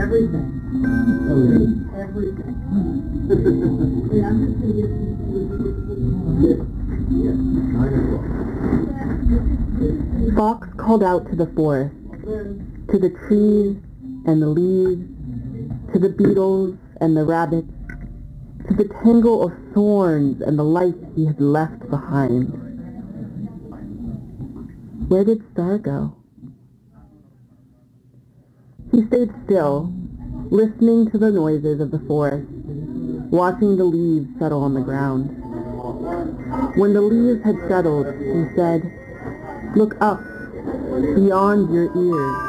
everything. Oh, yeah. Everything. Wait, I'm just gonna get Yeah. Now you're welcome. Fox called out to the forest, to the trees and the leaves, to the beetles and the rabbits, to the tangle of thorns and the life he had left behind. Where did Star go? He stayed still, listening to the noises of the forest, watching the leaves settle on the ground. When the leaves had settled, he said, "Look up, beyond your ears.